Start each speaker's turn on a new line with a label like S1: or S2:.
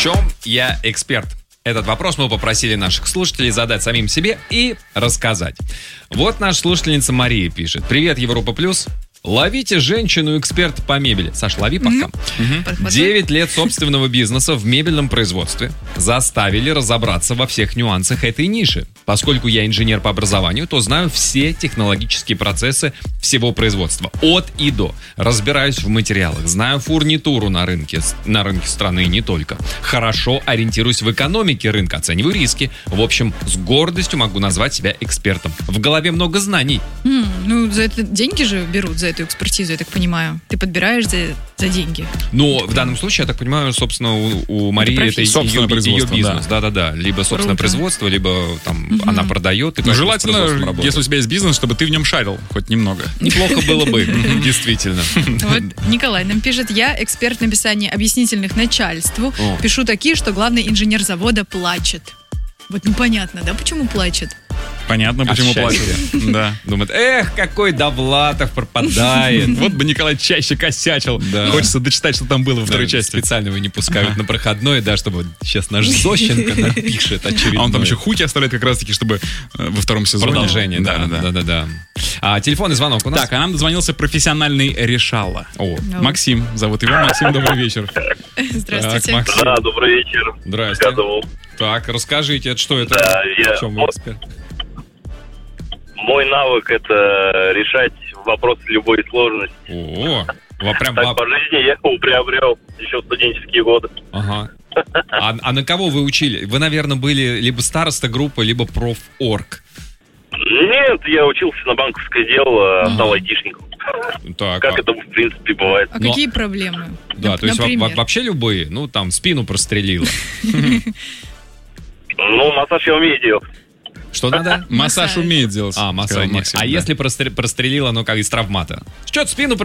S1: чем я эксперт? Этот вопрос мы попросили наших слушателей задать самим себе и рассказать. Вот наша слушательница Мария пишет. Привет, Европа Плюс. Ловите женщину-эксперт по мебели. Саш, лови пока. 9 лет собственного бизнеса в мебельном производстве заставили разобраться во всех нюансах этой ниши. Поскольку я инженер по образованию, то знаю все технологические процессы всего производства. От и до. Разбираюсь в материалах, знаю фурнитуру на рынке страны и не только. Хорошо ориентируюсь в экономике рынка, оцениваю риски. В общем, с гордостью могу назвать себя экспертом. В голове много знаний.
S2: Ну, за это деньги же берут, за эту экспертизу, я так понимаю. Ты подбираешь за деньги.
S1: Но в данном случае, я так понимаю, собственно, у Марии это ее бизнес. Да-да-да. Либо собственное производство, либо там она продает.
S3: Но желательно, если у тебя есть бизнес, чтобы ты в нем шарил хоть немного.
S1: Неплохо было бы, действительно.
S2: Вот Николай нам пишет: я эксперт в написании объяснительных начальству. Пишу такие, что главный инженер завода плачет. Вот непонятно, да, почему плачет?
S3: Понятно, почему плачет. Да.
S1: Думает, какой Довлатов пропадает.
S3: Вот бы Николай чаще косячил.
S1: Да.
S3: Хочется дочитать, что там было во второй части.
S1: Специально его не пускают на проходной, да, чтобы сейчас наш Зощенко напишет очередное.
S3: А он там еще хуки оставляет как раз-таки, чтобы во втором сезоне.
S1: Продолжение, да. А телефонный звонок у нас?
S3: Так, а нам дозвонился профессиональный решала. Максим, зовут его. Максим, добрый вечер.
S2: Здравствуйте.
S4: Да, добрый вечер.
S1: Здрасте. Так, расскажите, что это?
S4: Да,
S1: в чем вы эксперт?
S4: Мой навык — это решать вопросы любой сложности.
S1: Прям
S4: так по жизни я его приобрел еще в студенческие годы.
S1: Ага. А на кого вы учили? Вы, наверное, были либо староста группы, либо профорг.
S4: Нет, я учился на банковское дело, стал айтишником.
S1: Так,
S4: как это, в принципе, бывает.
S2: А какие проблемы?
S1: Да, то есть вообще любые? Ну, там, спину прострелило.
S4: Ну, массаж я умею делать.
S1: Что надо?
S3: Массаж умеет делать.
S1: Массаж.
S3: Максим,
S1: если прострелило, ну как из травмата? Что-то спину